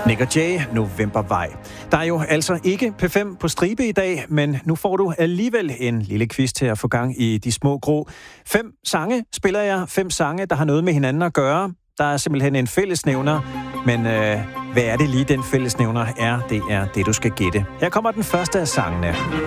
Nick og Jay, Novembervej. Der er jo altså ikke P5 på stribe i dag, men nu får du alligevel en lille quiz til at få gang i de små grå. 5 sange spiller jeg, 5 sange, der har noget med hinanden at gøre. Der er simpelthen en fællesnævner, men hvad er det lige, den fællesnævner er? Det er det, du skal gætte. Her kommer den første af sangene.